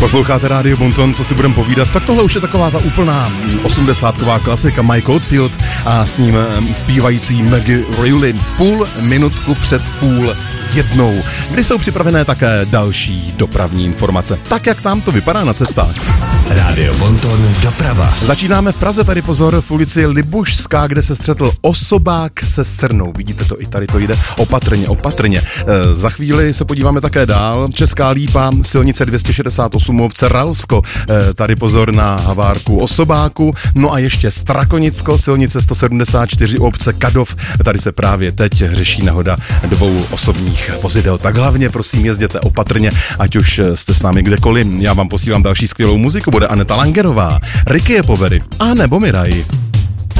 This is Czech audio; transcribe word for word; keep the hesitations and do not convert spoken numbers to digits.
Posloucháte Rádio Bonton, co si budeme povídat, tak tohle už je taková ta úplná osmdesátková klasika Mike Oldfield a s ním zpívající Maggie Reilly půl minutku před půl jednou, kdy jsou připravené také další dopravní informace. Tak, jak tam to vypadá na cestách. Rádio Bonton doprava. Začínáme v Praze, tady pozor, v ulici Libušská, kde se střetl osobák se srnou. Vidíte to, i tady to jde opatrně, opatrně. E, za chvíli se podíváme také dál. Česká Lípa, silnice dvě stě šedesát osm obce Ralsko. E, tady pozor na havárku osobáku. No a ještě Strakonicko, silnice sto sedmdesát čtyři obce Kadov. Tady se právě teď řeší nehoda dvou osobních vozidel. Tak hlavně prosím jezděte opatrně, ať už jste s námi kdekoliv. Já vám posílám další skvělou muziku, bude Aneta Langerová, Ricky je Povery a nebo Miraj.